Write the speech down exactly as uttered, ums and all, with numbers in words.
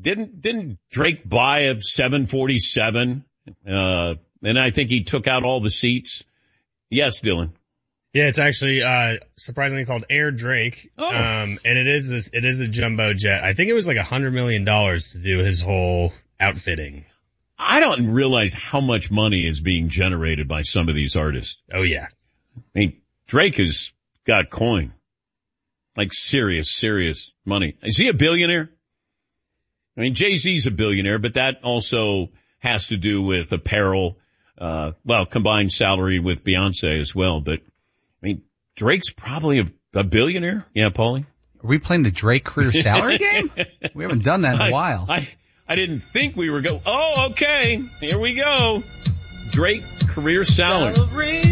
didn't didn't Drake buy a seven forty-seven? Uh, and I think he took out all the seats. Yes, Dylan. Yeah, it's actually uh surprisingly called Air Drake. Oh. Um, and it is a, it is a jumbo jet. I think it was like a hundred million dollars to do his whole outfitting. I don't realize how much money is being generated by some of these artists. Oh yeah. I mean, Drake has got coin. Like serious, serious money. Is he a billionaire? I mean, Jay-Z's a billionaire, but that also has to do with apparel, uh, well, combined salary with Beyonce as well. But, I mean, Drake's probably a, a billionaire. Yeah, Paulie? Are we playing the Drake career salary game? We haven't done that in a I, while. I, I didn't think we were going. Oh, okay. Here we go. Drake career salary. salary.